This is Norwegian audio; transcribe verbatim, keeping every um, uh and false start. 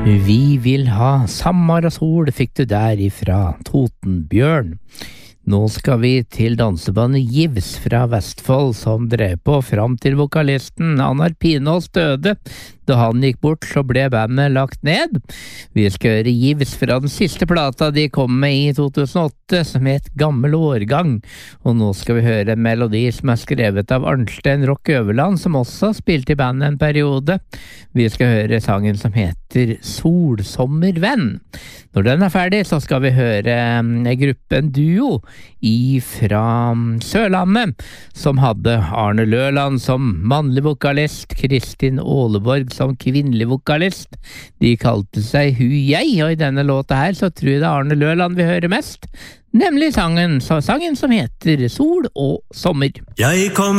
Vi vil ha Samar og sol, fikk du der ifra Totenbjørn. Nå skal vi til dansebandet Givs fra Vestfold, som drev på fram til vokalisten Anar Pinås døde. Da han gikk bort, så ble bandet lagt ned. Vi skal høre Givs fra den siste plata de kom med i to tusen og åtte, som het Gammel Årgang. Og nå skal vi høre en melodi som er skrevet av Arnstein Rock Øverland, som også spilte i bandet en periode. Vi skal høre sangen som heter Solsommervenn. Når den er ferdig, så skal vi høre en gruppe, en duo fra Sørlandet, som hadde Arne Løland som mannlig vokalist, Kristin Åleborg som kvinnelig vokalist. De kalte seg Hu Jeg, og i denne låta her så tror jeg det er Arne Løland vi hører mest, nemlig sangen, sangen som heter Sol og sommer. Jeg kom